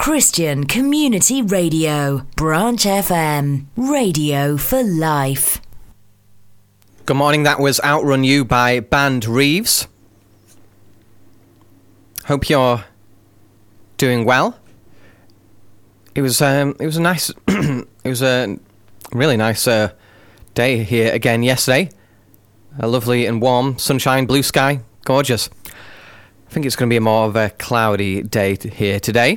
Christian Community Radio, Branch FM, radio for life. Good morning, that was Outrun You by Band Reeves. Hope you're doing well. It was a nice, it was a really nice day here again yesterday. A lovely and warm sunshine, blue sky, gorgeous. I think it's going to be more of a cloudy day here today.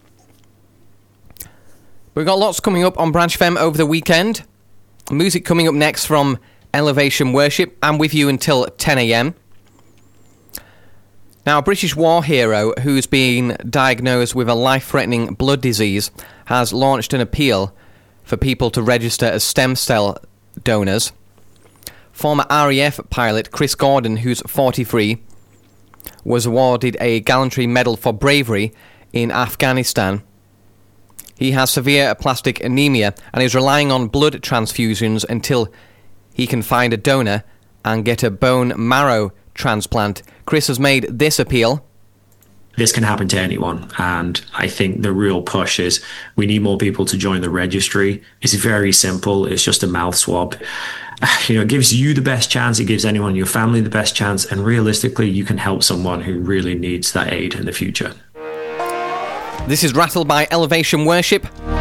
We've got lots coming up on Branch FM over the weekend. Music coming up next from Elevation Worship. I'm with you until 10 a.m. Now, a British war hero who's been diagnosed with a life-threatening blood disease has launched an appeal for people to register as stem cell donors. Former RAF pilot Chris Gordon, who's 43, was awarded a gallantry medal for bravery in Afghanistan. He has severe aplastic anemia and is relying on blood transfusions until he can find a donor and get a bone marrow transplant. Chris has made this appeal. This can happen to anyone, and I think the real push is we need more people to join the registry. It's very simple. It's just a mouth swab. It gives you the best chance. It gives anyone in your family the best chance, and realistically, you can help someone who really needs that aid in the future. This is Rattle by Elevation Worship.